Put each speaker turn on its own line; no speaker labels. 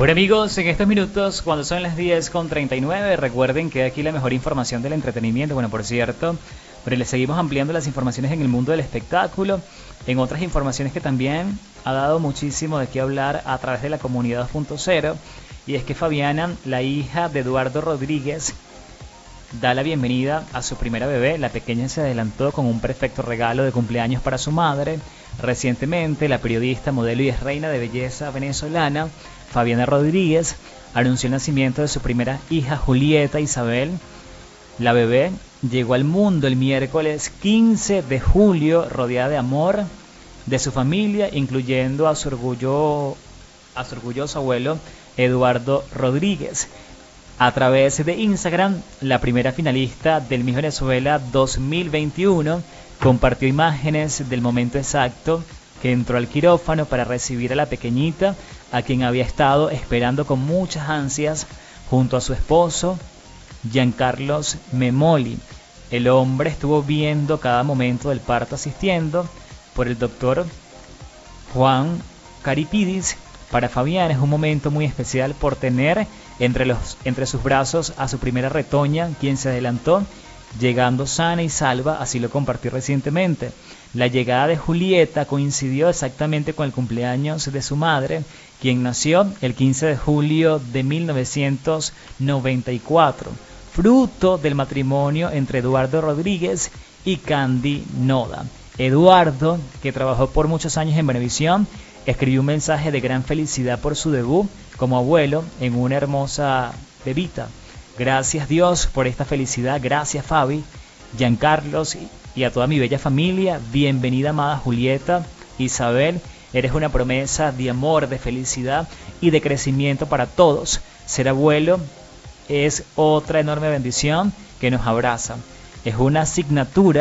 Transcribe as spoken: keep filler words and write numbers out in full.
Bueno amigos, en estos minutos, cuando son las diez con treinta y nueve, recuerden que aquí la mejor información del entretenimiento. Bueno, por cierto, pero les seguimos ampliando las informaciones en el mundo del espectáculo, en otras informaciones que también ha dado muchísimo de qué hablar a través de la comunidad dos punto cero, y es que Fabiana, la hija de Eduardo Rodríguez, da la bienvenida a su primera bebé. La pequeña se adelantó con un perfecto regalo de cumpleaños para su madre. Recientemente, la periodista, modelo y ex reina de belleza venezolana, Fabiana Rodríguez, anunció el nacimiento de su primera hija, Julieta Isabel. La bebé llegó al mundo el miércoles quince de julio, rodeada de amor de su familia, incluyendo a su, orgullo, a su orgulloso abuelo, Eduardo Rodríguez. A través de Instagram, la primera finalista del Miss Venezuela dos mil veintiuno compartió imágenes del momento exacto que entró al quirófano para recibir a la pequeñita, a quien había estado esperando con muchas ansias, junto a su esposo, Giancarlos Memoli. El hombre estuvo viendo cada momento del parto, asistiendo por el doctor Juan Caripidis. Para Fabián es un momento muy especial por tener entre, los, entre sus brazos a su primera retoña, quien se adelantó, llegando sana y salva, así lo compartió recientemente. La llegada de Julieta coincidió exactamente con el cumpleaños de su madre, quien nació el quince de julio de mil novecientos noventa y cuatro, fruto del matrimonio entre Eduardo Rodríguez y Candy Noda. Eduardo, que trabajó por muchos años en Venevisión, escribió un mensaje de gran felicidad por su debut como abuelo en una hermosa bebita. Gracias Dios por esta felicidad, gracias Fabi, Giancarlos y a toda mi bella familia. Bienvenida amada Julieta Isabel, eres una promesa de amor, de felicidad y de crecimiento para todos. Ser abuelo es otra enorme bendición que nos abraza, es una asignatura